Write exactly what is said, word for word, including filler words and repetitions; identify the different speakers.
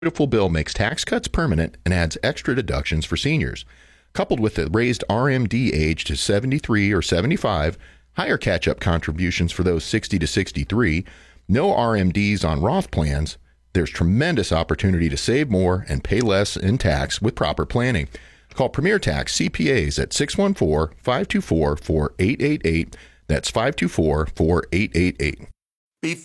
Speaker 1: beautiful bill makes tax cuts permanent and adds extra deductions for seniors. Coupled with the raised R M D age to seventy-three or seventy-five, higher catch-up contributions for those sixty to sixty-three, no R M Ds on Roth plans, there's tremendous opportunity to save more and pay less in tax with proper planning. Call Premier Tax C P As at six one four, five two four, four eight eight eight. That's five two four, four eight eight eight.